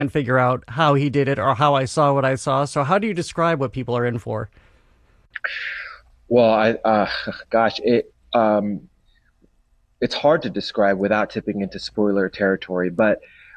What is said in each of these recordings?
and figure out how he did it or how I saw what I saw. So how do you describe what people are in for? Well, it's hard to describe without tipping into spoiler territory, but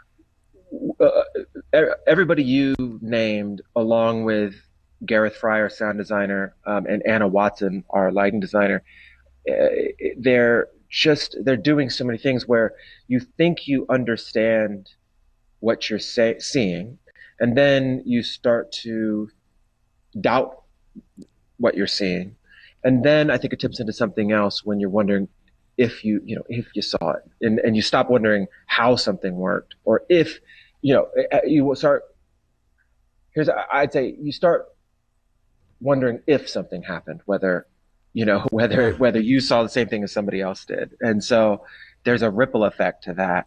everybody you named, along with Gareth Fry, our sound designer, and Anna Watson, our lighting designer, they're doing so many things where you think you understand what you're seeing, and then you start to doubt what you're seeing. And then I think it tips into something else when you're wondering if you saw it, and you stop wondering how something worked, or if, you will start, I'd say you start wondering if something happened, whether you saw the same thing as somebody else did. And so there's a ripple effect to that.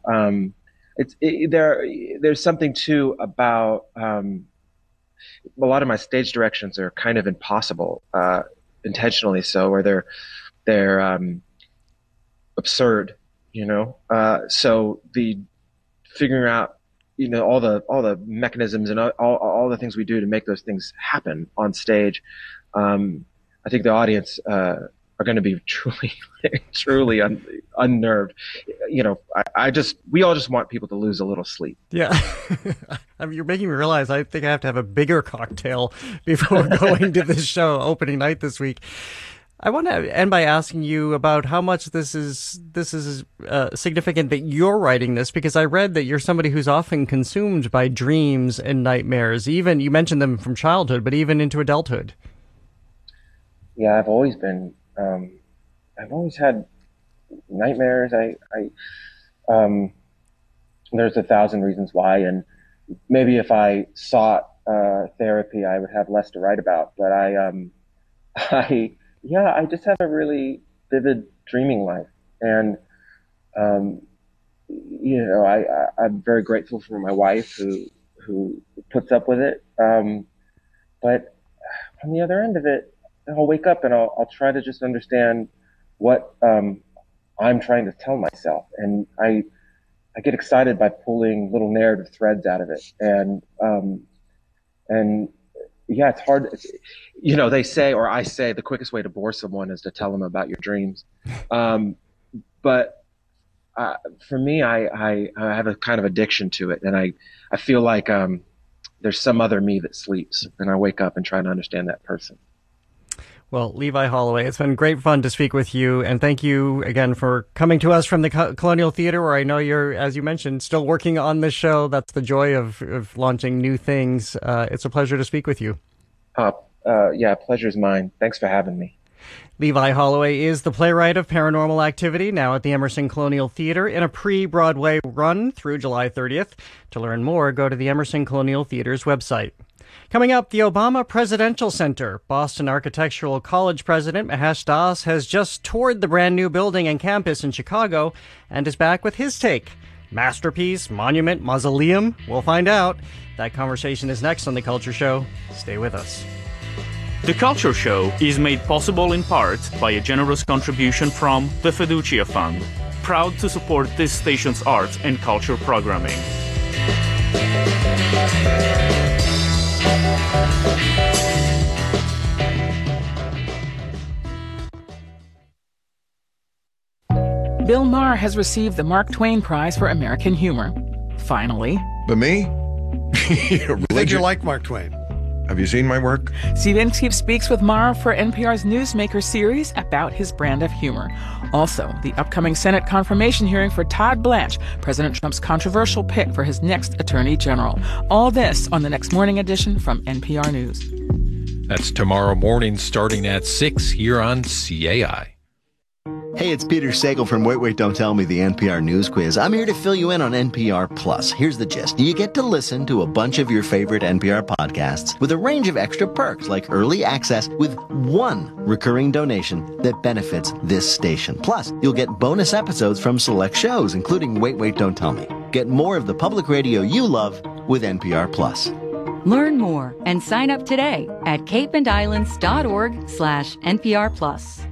There's something too about, a lot of my stage directions are kind of impossible, intentionally so, or they're absurd, so the figuring out, all the mechanisms and all the things we do to make those things happen on stage. I think the audience are going to be truly unnerved. We all just want people to lose a little sleep. Yeah. You're making me realize I think I have to have a bigger cocktail before going to this show opening night this week. I want to end by asking you about how much this is significant that you're writing this, because I read that you're somebody who's often consumed by dreams and nightmares. Even, you mentioned them from childhood, but even into adulthood. Yeah, I've always been. I've always had nightmares. There's 1,000 reasons why, and maybe if I sought therapy, I would have less to write about. But I just have a really vivid dreaming life, and I'm very grateful for my wife who puts up with it. But on the other end of it, I'll wake up and I'll try to just understand what I'm trying to tell myself, and I get excited by pulling little narrative threads out of it, and yeah, it's hard. They say, or I say, the quickest way to bore someone is to tell them about your dreams. But for me, I have a kind of addiction to it, and I feel like there's some other me that sleeps, and I wake up and try to understand that person. Well, Levi Holloway, it's been great fun to speak with you, and thank you again for coming to us from the Colonial Theater, where I know you're, as you mentioned, still working on this show. That's the joy of launching new things. It's a pleasure to speak with you. Yeah, pleasure's mine. Thanks for having me. Levi Holloway is the playwright of Paranormal Activity, now at the Emerson Colonial Theater in a pre-Broadway run through July 30th. To learn more, go to the Emerson Colonial Theater's website. Coming up, the Obama Presidential Center. Boston Architectural College President Mahesh Das has just toured the brand new building and campus in Chicago and is back with his take. Masterpiece, monument, mausoleum? We'll find out. That conversation is next on The Culture Show. Stay with us. The Culture Show is made possible in part by a generous contribution from the Fiducia Fund, proud to support this station's arts and culture programming. Bill Maher has received the Mark Twain Prize for American Humor. Finally. But me? Did you like Mark Twain? Have you seen my work? Steve Inskeep speaks with Maher for NPR's Newsmaker series about his brand of humor. Also, the upcoming Senate confirmation hearing for Todd Blanche, President Trump's controversial pick for his next attorney general. All this on the next morning edition from NPR News. That's tomorrow morning starting at 6 here on CAI. Hey, it's Peter Sagal from Wait, Wait, Don't Tell Me, the NPR News Quiz. I'm here to fill you in on NPR Plus. Here's the gist. You get to listen to a bunch of your favorite NPR podcasts with a range of extra perks like early access with one recurring donation that benefits this station. Plus, you'll get bonus episodes from select shows, including Wait, Wait, Don't Tell Me. Get more of the public radio you love with NPR Plus. Learn more and sign up today at capeandislands.org/NPR Plus.